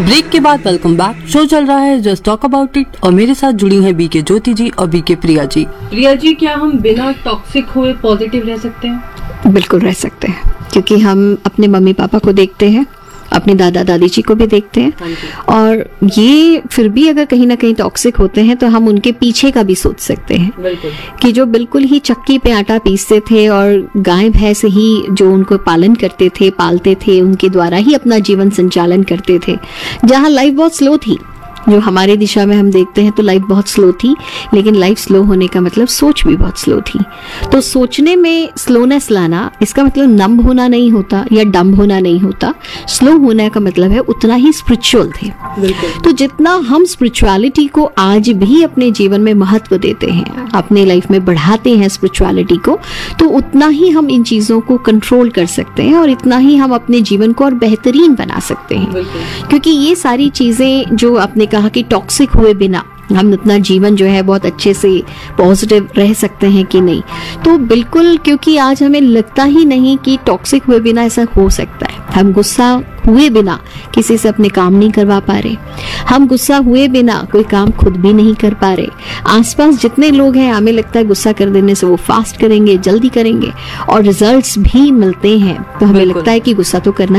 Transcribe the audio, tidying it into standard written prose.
Break के बाद welcome back. Show चल रहा है जस्ट टॉक अबाउट इट और मेरे साथ जुड़ी हैं बीके ज्योति जी और बीके प्रिया जी। प्रिया जी, क्या हम बिना टॉक्सिक हुए पॉजिटिव रह सकते हैं? बिल्कुल रह सकते हैं, क्योंकि हम अपने मम्मी पापा को देखते हैं, अपने दादा दादी जी को भी देखते हैं, और ये फिर भी अगर कहीं ना कहीं टॉक्सिक होते हैं तो हम उनके पीछे का भी सोच सकते हैं कि जो बिल्कुल ही चक्की पे आटा पीसते थे और गाय भैंस ही जो उनको पालन करते थे, पालते थे, उनके द्वारा ही अपना जीवन संचालन करते थे, जहाँ लाइफ बहुत स्लो थी। जो हमारे दिशा में हम देखते हैं तो लाइफ बहुत स्लो थी, लेकिन लाइफ स्लो होने का मतलब सोच भी बहुत स्लो थी। तो सोचने में स्लोनेस लाना, इसका मतलब नम होना नहीं होता या डम्ब होना नहीं होता। स्लो होने का मतलब है उतना ही स्पिरिचुअल थे। तो जितना हम स्पिरिचुअलिटी को आज भी अपने जीवन में महत्व देते हैं, अपने लाइफ में बढ़ाते हैं स्पिरिचुअलिटी को, तो उतना ही हम इन चीज़ों को कंट्रोल कर सकते हैं और इतना ही हम अपने जीवन को और बेहतरीन बना सकते हैं। क्योंकि ये सारी चीज़ें जो आपने कहा कि टॉक्सिक हुए बिना हम अपना जीवन जो है बहुत अच्छे से पॉजिटिव रह सकते हैं कि नहीं, तो बिल्कुल, क्योंकि आज हमें लगता ही नहीं कि टॉक्सिक हुए बिना ऐसा हो सकता है। हम गुस्सा हुए बिना किसी से अपने काम नहीं करवा पा रहे, हम गुस्सा हुए बिना कोई काम खुद भी नहीं कर पा रहे। आसपास जितने लोग हैं, हमें लगता है गुस्सा कर देने से वो फास्ट करेंगे, जल्दी करेंगे और रिजल्ट्स भी मिलते हैं, तो हमें लगता है कि गुस्सा तो करना